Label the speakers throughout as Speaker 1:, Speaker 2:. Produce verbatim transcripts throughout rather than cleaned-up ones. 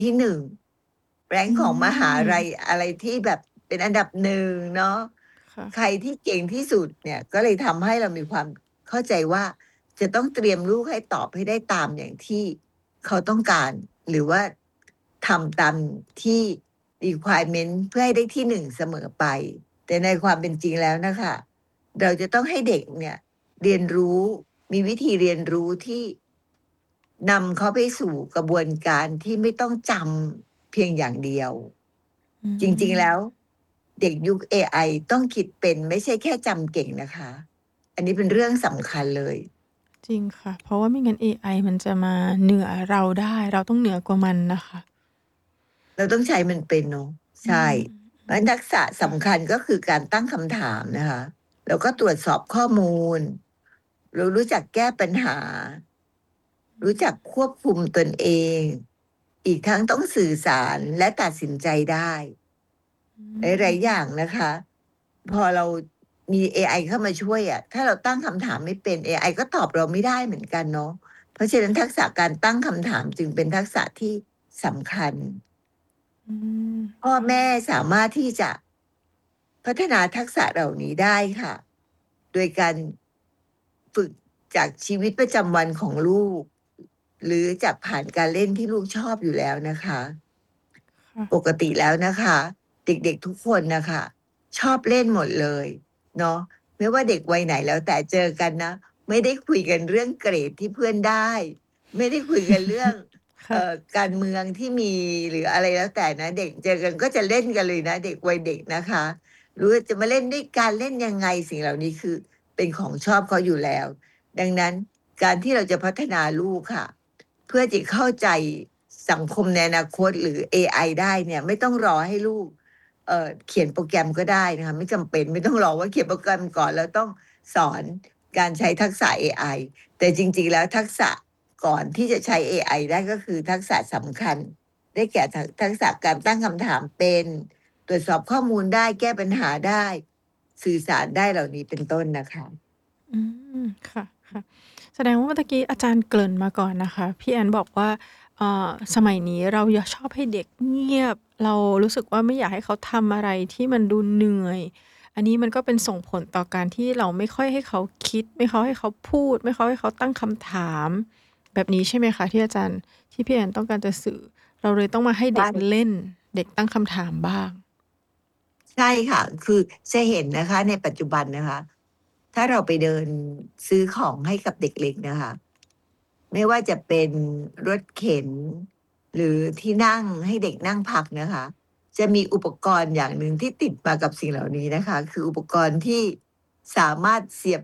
Speaker 1: ที่หนึ่งแรง
Speaker 2: อื
Speaker 1: ของมหาลัย
Speaker 2: ม
Speaker 1: อะไรที่แบบเป็นอันดับหนึ่งเนาะ
Speaker 2: ค่ะ
Speaker 1: ใครที่เก่งที่สุดเนี่ยก็เลยทำให้เรามีความเข้าใจว่าจะต้องเตรียมลูกให้ตอบให้ได้ตามอย่างที่เขาต้องการ หรือว่าทำตามที่ requirement เพื่อให้ได้ที่หนึ่งเสมอไป แต่ในความเป็นจริงแล้วนะคะเราจะต้องให้เด็กเนี่ยเรียนรู้มีวิธีเรียนรู้ที่นำเขาไปสู่กระบวนการที่ไม่ต้องจำเพียงอย่างเดียว
Speaker 2: อื
Speaker 1: จริงๆแล้ว
Speaker 2: ม
Speaker 1: เด็กยุคเอไอต้องคิดเป็นไม่ใช่แค่จำเก่งนะคะ อันนี้เป็นเรื่องสำคัญเลย
Speaker 2: จริงค่ะเพราะว่าไม่งั้นเอไอมันจะมาเหนือเราได้เราต้องเหนือกว่ามันน่ะค่ะ
Speaker 1: เราต้องใช้มันเป็นเนาะ
Speaker 2: อื
Speaker 1: ใช่
Speaker 2: ม
Speaker 1: เพราะฉะนั้นทักษะสำคัญก็คือการตั้งคำถามนะคะแล้วก็ตรวจสอบข้อมูลเรารู้จักแก้ปัญหา รู้จักควบคุมตนเอง อีกทั้งต้องสื่อสารและตัดสินใจได้
Speaker 2: อื
Speaker 1: หลายๆอย่าง
Speaker 2: ม
Speaker 1: นะคะ พอเรามีเอไอเข้ามาช่วยอะถ้าเราตั้งคำถามไม่เป็นเอไอก็ตอบเราไม่ได้เหมือนกันเนาะเพราะฉะนั้นทักษะการตั้งคำถามจึงเป็นทักษะที่สำคัญ
Speaker 2: อืม
Speaker 1: พ่อ
Speaker 2: ค่ะ
Speaker 1: แม่สามารถที่จะพัฒนาทักษะเหล่านี้ได้ค่ะ โดยการฝึกจากชีวิตประจำวันของลูก หรือจากผ่านการเล่นที่ลูกชอบอยู่แล้วนะคะ
Speaker 2: ค่ะ
Speaker 1: ปกติแล้วนะคะ เด็กๆทุกคนนะคะชอบเล่นหมดเลยเนาะไม่ว่าเด็กวัยไหนแล้วแต่เจอกันนะไม่ได้คุยกันเรื่องเกรดที่เพื่อนได้ไม่ได้คุยกันเรื่อง
Speaker 2: ค่ะ
Speaker 1: เอ่อการเมืองที่มีหรืออะไรแล้วแต่นะเด็กเจอกันก็จะเล่นกันเลยนะเด็กวัยเด็กนะคะหรือว่าจะมาเล่นด้วยการเล่นยังไงสิ่งเหล่านี้คือเป็นของชอบเขาอยู่แล้ว ดังนั้นการที่เราจะพัฒนาลูกค่ะเพื่อจะเข้าใจสังคมในอนาคตหรือ เอ ไอ ได้เนี่ยไม่ต้องรอให้ลูกเอ่อเขียนโปรแกรมก็ได้นะคะไม่จำเป็นไม่ต้องรอว่าเขียนโปรแกรมก่อนแล้วต้องสอนการใช้ทักษะ เอ ไอ แต่จริงๆแล้วทักษะก่อนที่จะใช้ เอ ไอ ได้ก็คือทักษะสำคัญได้แก่ทักษะการตั้งคำถามเป็นตรวจสอบข้อมูลได้แก้ปัญหาได้สื่อสารได้เหล่านี้เป็นต้นนะคะ
Speaker 2: อืมค่ะค่ะแสดงว่าเมื่อตะกี้อาจารย์เกริ่นมาก่อนนะคะพี่แอนบอกว่าเอ่อสมัยนี้เรายชอบให้เด็กเงียบเรารู้สึกว่าไม่อยากให้เขาทำอะไรที่มันดูเหนื่อยอันนี้มันก็เป็นส่งผลต่อการที่เราไม่ค่อยให้เขาคิดไม่ค่อยให้เขาพูดไม่ค่อยให้เขาตั้งคำถามแบบนี้ใช่ไหมคะที่อาจารย์ที่พี่แอนต้องการจะสื่อเราเลยต้องมาให้เด็ก
Speaker 1: ใช่
Speaker 2: เล่นเด็กตั้งคำถามบ้าง
Speaker 1: ใช่ค่ะ คือจะเห็นนะคะในปัจจุบันนะคะ ถ้าเราไปเดินซื้อของให้กับเด็กเล็กนะคะ ไม่ว่าจะเป็นรถเข็นหรือที่นั่งให้เด็กนั่งพักนะคะ จะมีอุปกรณ์อย่างหนึ่งที่ติดมากับสิ่งเหล่านี้นะคะ คืออุปกรณ์ที่สามารถเสียบ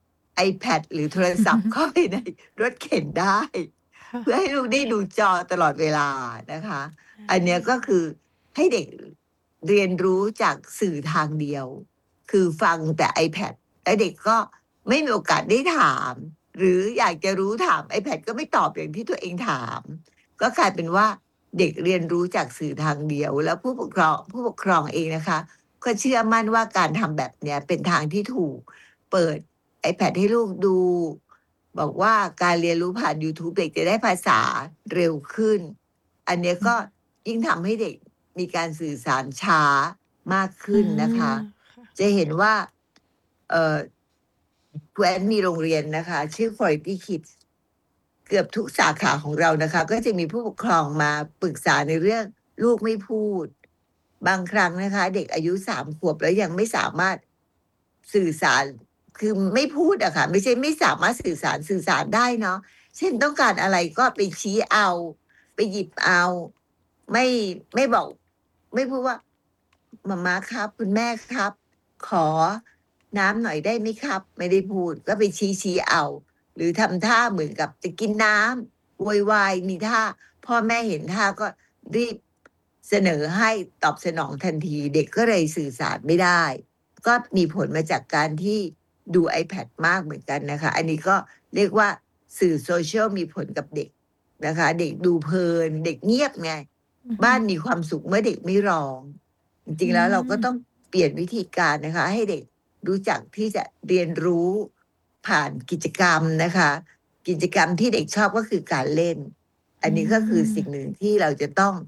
Speaker 1: iPad หรือโทรศัพท์เข้าไปในรถเข็นได้
Speaker 2: ค่ะ
Speaker 1: เพื่อให้ลูกได้ดูจอตลอดเวลานะคะ
Speaker 2: อา
Speaker 1: อันเนี้ยก็คือให้เด็กเรียนรู้จากสื่อทางเดียว คือฟังแต่ iPad และเด็กก็ไม่มีโอกาสได้ถาม หรืออยากจะรู้ถาม iPad ก็ไม่ตอบอย่างที่ตัวเองถาม ก็กลายเป็นว่าเด็กเรียนรู้จากสื่อทางเดียว แล้วผู้ปกครองผู้ปกครองเองนะคะ ก็เชื่อมั่นว่าการทำแบบเนี้ยเป็นทางที่ถูก เปิด iPad ให้ลูกดู บอกว่าการเรียนรู้ผ่าน YouTube เด็กจะได้ภาษาเร็วขึ้น อันเนี้ยก็ยิ่งทำให้เด็กมีการสื่อสารช้ามาก
Speaker 2: อา
Speaker 1: ขึ้นนะคะ
Speaker 2: ค่ะ
Speaker 1: จะเห็นว่าเอ่อครูแอนมีโรงเรียนนะคะ ชื่อ Quality Kids เกือบทุกสาขาของเรานะคะ ก็จะมีผู้ปกครองมาปรึกษาในเรื่องลูกไม่พูด บางครั้งนะคะ เด็กอายุสามขวบแล้วยังไม่สามารถสื่อสาร คือไม่พูดอะค่ะไม่ใช่ไม่สามารถสื่อสารสื่อสารได้เนาะเช่นต้องการอะไรก็ไปชี้เอา ไปหยิบเอา ไม่ไม่บอก ไม่พูดว่ามาม่าครับ คุณแม่ครับ ขอน้ำหน่อยได้ไหมครับ ไม่ได้พูดก็ไปชี้ชี้เอา หรือทำท่าเหมือนกับจะกินน้ำโวยวายมีท่า พ่อแม่เห็นท่าก็รีบเสนอให้ตอบสนองทันที เด็กก็เลยสื่อสารไม่ได้ ก็มีผลมาจากการที่ดู iPad มากเหมือนกันนะคะ อันนี้ก็เรียกว่าสื่อโซเชียลมีผลกับเด็กนะคะ เด็กดูเพลิน เด็กเงียบไง
Speaker 2: อือฮึ
Speaker 1: บ้านมีความสุขเมื่อเด็กไม่ร้อง จริง
Speaker 2: อื
Speaker 1: ๆแล้วเราก็
Speaker 2: ม
Speaker 1: ต้องเปลี่ยนวิธีการนะคะ ให้เด็กรู้จักที่จะเรียนรู้ผ่านกิจกรรมนะคะ กิจกรรมที่เด็กชอบก็คือการเล่น อั
Speaker 2: อื
Speaker 1: นนี้ก็คือ
Speaker 2: ม
Speaker 1: สิ่งหนึ่งที่เราจะต้อง